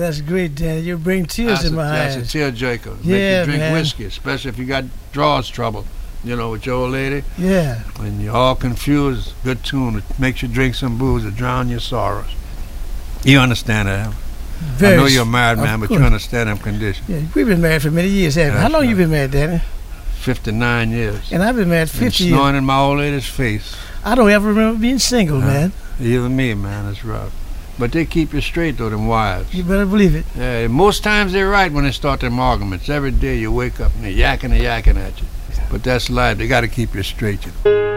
that's great, Danny. You bring tears in my eyes. That's a tearjerker. Yeah, Make you drink man. whiskey, especially if you got drawers trouble, with your old lady. Yeah. When you're all confused, good tune. It makes you drink some booze to drown your sorrows. You understand that? I know you're a married man, but you understand them conditions. Yeah, we've been married for many years, haven't we? How long you been married, Danny? 59 years. And I've been married 50 years. Snoring in my old lady's face. I don't ever remember being single, man. Even me, man. It's rough. But they keep you straight, though, them wives. You better believe it. Yeah, most times they're right when they start them arguments. Every day you wake up and they're yakking at you. But that's life. They got to keep you straight.